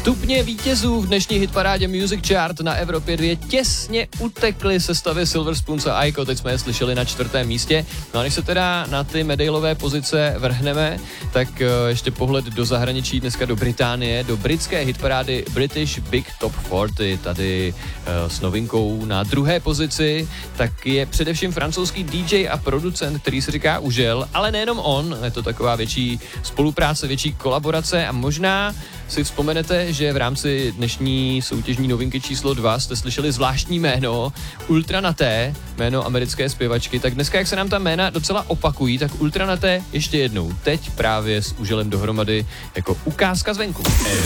Stupně vítězů v dnešní hitparádě Music Chart na Evropě 2 těsně utekly sestavy Silver Spoons a Aiko, teď jsme je slyšeli na 4. místě. No a než se teda na ty medailové pozice vrhneme, tak ještě pohled do zahraničí, dneska do Británie, do britské hitparády British Big Top 40, tady s novinkou na 2. pozici, tak je především francouzský DJ a producent, který se říká Užel, ale nejenom on, je to taková větší spolupráce, větší kolaborace a možná si vzpomenete, že v rámci dnešní soutěžní novinky číslo 2 jste slyšeli zvláštní jméno Ultra Naté, jméno americké zpěvačky, tak dneska, jak se nám ta jména docela opakují, tak Ultra Naté ještě jednou, teď právě s Uželem dohromady jako ukázka zvenku.